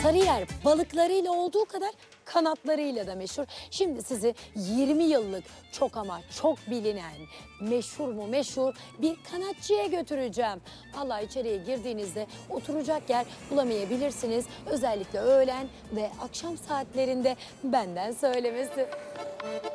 Sarıyer balıklarıyla olduğu kadar kanatlarıyla da meşhur. Şimdi sizi 20 yıllık çok ama çok bilinen, meşhur mu meşhur bir kanatçıya götüreceğim. Vallahi içeriye girdiğinizde oturacak yer bulamayabilirsiniz. Özellikle öğlen ve akşam saatlerinde benden söylemesi.